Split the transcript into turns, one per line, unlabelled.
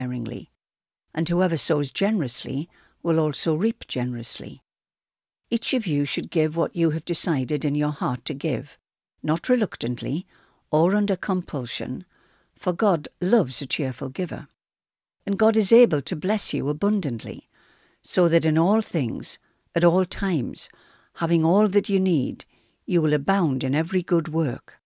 sparingly, and whoever sows generously will also reap generously. Each of you should give what you have decided in your heart to give, not reluctantly or under compulsion, for God loves a cheerful giver. And God is able to bless you abundantly, so that in all things, at all times, having all that you need, you will abound in every good work.